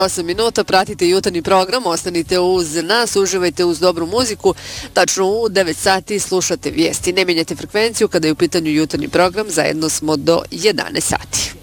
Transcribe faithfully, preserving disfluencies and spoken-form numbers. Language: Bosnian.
osam minuta, pratite jutarnji program, ostanite uz nas, uživajte uz dobru muziku. Tačno u devet sati slušate vijesti. Ne mijenjate frekvenciju kada je u pitanju jutarnji program, zajedno smo do jedanaest sati.